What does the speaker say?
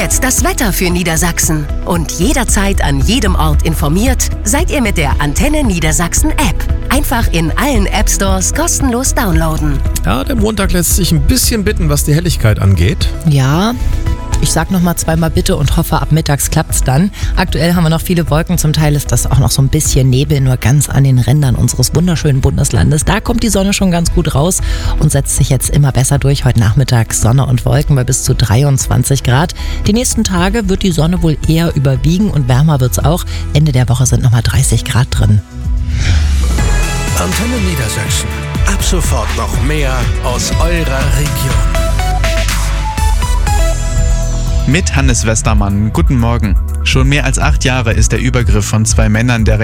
jetzt das Wetter für Niedersachsen. Und jederzeit an jedem Ort informiert seid ihr mit der Antenne Niedersachsen App. Einfach in allen App-Stores kostenlos downloaden. Ja, der Montag lässt sich ein bisschen bitten, was die Helligkeit angeht. Ja, ich sag nochmal zweimal bitte und hoffe, ab mittags klappt's dann. Aktuell haben wir noch viele Wolken, zum Teil ist das auch noch so ein bisschen Nebel, nur ganz an den Rändern unseres wunderschönen Bundeslandes. Da kommt die Sonne schon ganz gut raus und setzt sich jetzt immer besser durch. Heute Nachmittag Sonne und Wolken bei bis zu 23 Grad. Die nächsten Tage wird die Sonne wohl eher überwiegen und wärmer wird's auch. Ende der Woche sind nochmal 30 Grad drin. Antenne Niedersachsen. Ab sofort noch mehr aus eurer Region. Mit Hannes Westermann. Guten Morgen. Schon mehr als 8 Jahre ist der Übergriff von 2 Männern der